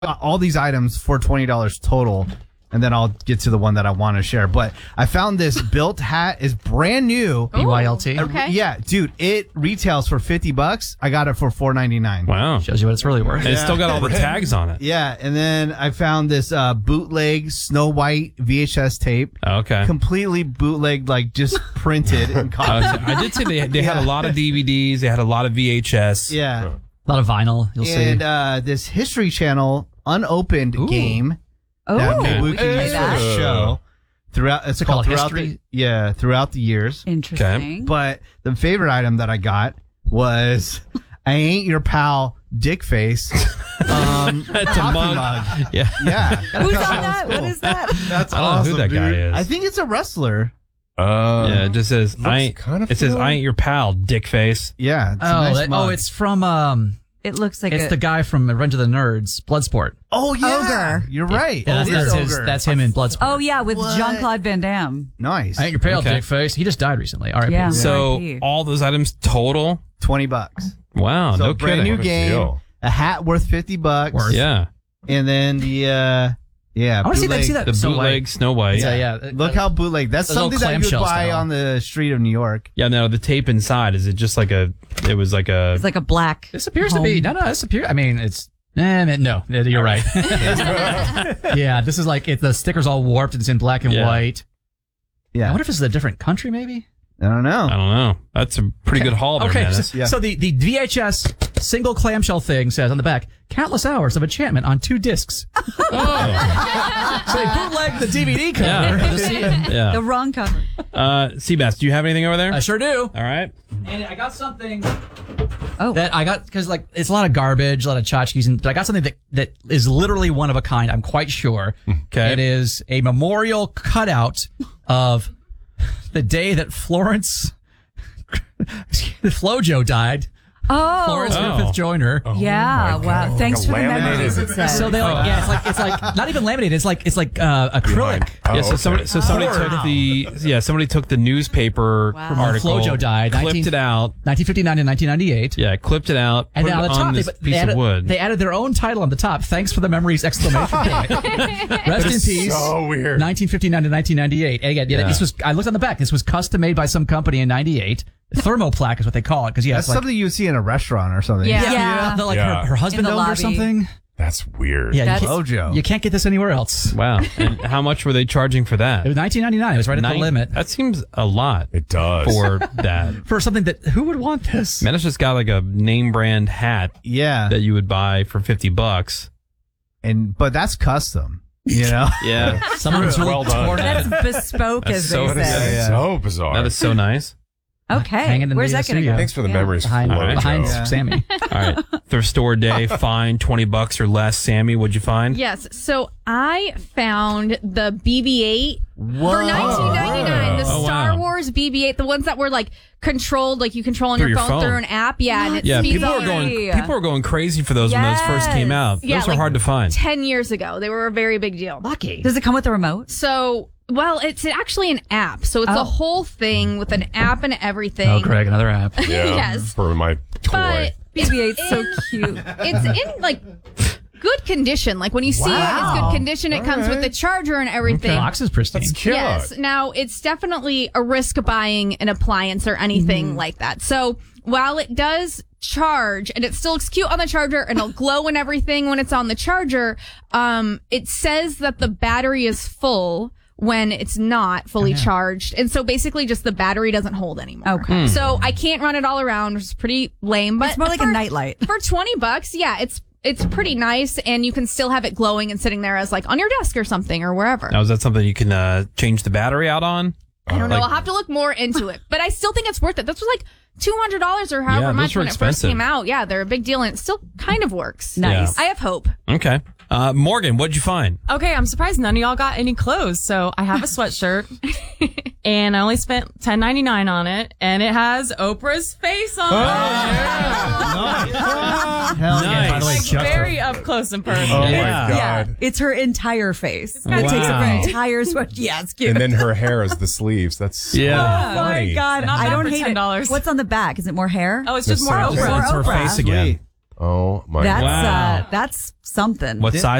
all these items for $20 total, and then I'll get to the one that I want to share. But I found this Built hat is brand new. BYLT. Okay. Yeah, dude, it retails for $50. I got it for $4.99. Wow. Shows you what it's really worth. And it's still got all the tags on it. Yeah, and then I found this bootleg Snow White VHS tape. Okay. Completely bootleg, like just printed and copied. I did say they had a lot of DVDs. They had a lot of VHS. Yeah. A lot of vinyl, you'll see. And this History Channel unopened game Oh, that maybe we we could can use do for that. the show. It's called throughout History? throughout the years. Interesting. But the favorite item that I got was I Ain't Your Pal Dick Face. It's a coffee mug. Yeah. Yeah. Who's on that? What is that? That's I don't know who that guy is. I think it's a wrestler. Yeah, it just says kind of it says familiar. I ain't your pal, dick face. Yeah. It's a nice mug. it's from It looks like it's the guy from Revenge of the Nerds, Bloodsport. Oh, yeah. Ogre. You're right. Yeah, It is Ogre. that's him in Bloodsport. Oh, yeah, with What? Jean-Claude Van Damme. Nice. I ain't your pale Okay. dick face. He just died recently. All right. Yeah. So R.I.P. all those items total. $20. Wow, So no brand kidding. new game. deal. A hat worth $50. Worth. Yeah, And then the I want to see that. the Snow bootleg White. Snow White. Yeah. Look how bootleg. That's Those little something that you would clamshell buy style. on the street of New York. Yeah, no, the tape inside, is it just like a, it was like a, It's like a black. This appears to be this appears. I mean, it's no. You're right. Yeah, this is like the sticker's all warped. It's in black and Yeah. white. I Yeah. wonder if this is a different country, maybe. I don't know. I don't know. That's a pretty good haul there, Okay, Dennis. so the VHS single clamshell thing says on the back, countless hours of enchantment on 2 discs. So they bootleg the DVD cover. Yeah. to see it. Yeah. The wrong cover. Seabass, do you have anything over there? I sure do. All right. And I got something Oh. that I got, because like it's a lot of garbage, a lot of tchotchkes, but I got something that is literally one of a kind, I'm quite sure. Okay. It is a memorial cutout of the day that Florence Flojo died. Oh. Florence Oh. Griffith Joyner. Yeah. my Wow. God. Thanks for the Laminated. memories, it says. So they like, it's like not even laminated. It's like acrylic. Yeah, so somebody somebody took the newspaper Wow. article, Flojo died, clipped it out. 1959 and 1998. Yeah, clipped it out, And put then it on the top, on this they piece added, of wood. they added their own title on the top. Thanks for the memories! Exclamation point. Rest in peace. So weird. 1959 to 1998. And again, Yeah. this was. I looked on the back. This was custom made by some company in '98. Thermoplaque is what they call it because That's something you would see in a restaurant or something. Yeah. the, like Yeah. her husband In the owned or lobby. something. That's weird. Yeah, That's- Flojo. you can't get this anywhere else. Wow. And how much were they charging for that? It was 1999. It was right at the limit That seems a lot It does. for that. for something that who would want this? Man, it's just got like a name brand hat Yeah. that you would buy for $50. But that's custom. You know? Yeah. Someone's really Well done. torn it. That's bespoke, That's as so- they that is say. Yeah. So bizarre. That is so nice. Okay. Hanging in Where's the that going to studio. go? Thanks for the Yeah. memories. Behind, All right. behind Flojo. Sammy. All right. Thrift store day, fine, $20 or less. Sammy, what'd you find? Yes, so I found the BB-8 Whoa. for $19.99. The Oh, Star wow. Wars BB-8, the ones that were like controlled, like you control on Through your your phone phone. through an app. Yeah, and it Yeah, speeds people all were going crazy for those when those first came out. Yeah, those were like hard to find. 10 years ago. They were a very big deal. Lucky. Does it come with a remote? So, well, it's actually an app. So it's Oh. a whole thing with an app and everything. Oh, Craig, another app. Yeah. Yes. For my toy. But BB-8's so cute. it's in like good condition. Like when you see it, it's good condition. It comes with the charger and everything. Box is pristine. That's cute. Yes. Now, it's definitely a risk buying an appliance or anything like that. So while it does charge and it still looks cute on the charger and it'll glow and everything when it's on the charger, it says that the battery is full when it's not fully charged. And so basically just the battery doesn't hold anymore. Okay. So I can't run it all around, which is pretty lame. But It's more like a nightlight. For $20, yeah, it's pretty nice, and you can still have it glowing and sitting there as like on your desk or something or wherever. Now, is that something you can change the battery out on? I don't know. Like- I'll have to look more into it, but I still think it's worth it. This was like $200 or Yeah, however those much were when it first expensive. came out. Yeah, they're a big deal, and it still kind of works. Nice. I have hope. Okay. Morgan, what'd you find? Okay, I'm surprised none of y'all got any clothes. So I have a sweatshirt and I only spent $10.99 on it, and it has Oprah's face on it. Hell Nice. By the way, Like just very up close and personal. Oh Yeah. my God. It's her entire face. got It takes up Wow. her entire sweat. Yeah, it's cute. And then her hair is the sleeves. That's Yeah. Oh my funny. God. Not I bad don't for hate $10. it. What's on the back? Is it more hair? Oh, it's just Just more so- Oprah. It's her Oprah. face again. Oh my That's god. Wow. that's something. What size